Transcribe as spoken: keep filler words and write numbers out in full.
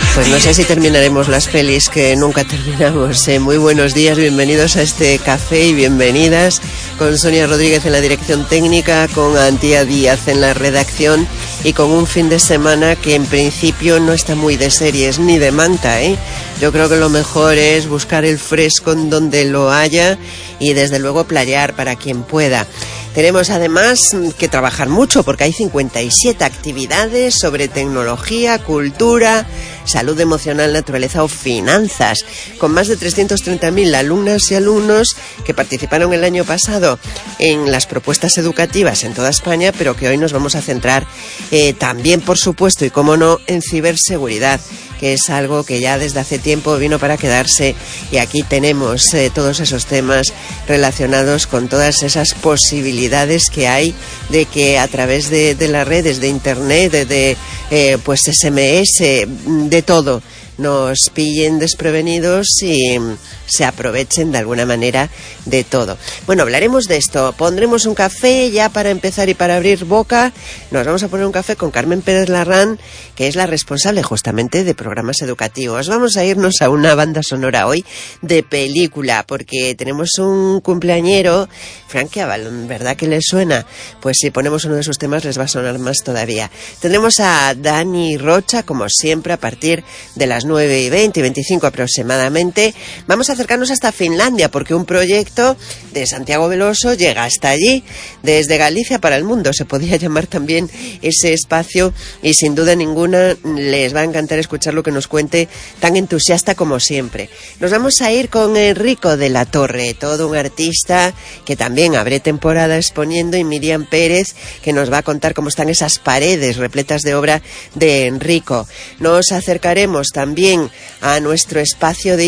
Pues no sé si terminaremos las pelis que nunca terminamos. ¿eh? Muy buenos días, bienvenidos a este café y bienvenidas con Sonia Rodríguez en la dirección técnica, con Antía Díaz en la redacción y con un fin de semana que en principio no está muy de series ni de manta, ¿eh? Yo creo que lo mejor es buscar el fresco en donde lo haya y desde luego playar para quien pueda. Tenemos además que trabajar mucho porque hay cincuenta y siete actividades sobre tecnología, cultura, salud emocional, naturaleza o finanzas, con más de trescientos treinta mil alumnas y alumnos que participaron el año pasado en las propuestas educativas en toda España, pero que hoy nos vamos a centrar eh, también, por supuesto, y cómo no, en ciberseguridad, que es algo que ya desde hace tiempo vino para quedarse, y aquí tenemos eh, todos esos temas relacionados con todas esas posibilidades que hay de que a través de, de las redes, de internet, de, de eh, pues ese eme ese, de todo, nos pillen desprevenidos y se aprovechen de alguna manera de todo. Bueno, hablaremos de esto, pondremos un café ya para empezar y para abrir boca. Nos vamos a poner un café con Carmen Pérez Larrán, que es la responsable justamente de programas educativos. Vamos a irnos a una banda sonora hoy de película, porque tenemos un cumpleañero, Frankie Avalon, ¿verdad que les suena? Pues si ponemos uno de sus temas les va a sonar más todavía. Tendremos a Dani Rocha, como siempre, a partir de las nueve y veinte y veinticinco aproximadamente. Vamos a acercarnos hasta Finlandia, porque un proyecto de Santiago Veloso llega hasta allí, desde Galicia para el mundo, se podía llamar también ese espacio, y sin duda ninguna les va a encantar escuchar lo que nos cuente, tan entusiasta como siempre. Nos vamos a ir con Enrico de la Torre, todo un artista que también abre temporada exponiendo, y Miriam Pérez, que nos va a contar cómo están esas paredes repletas de obra de Enrico. Nos acercaremos también a nuestro espacio de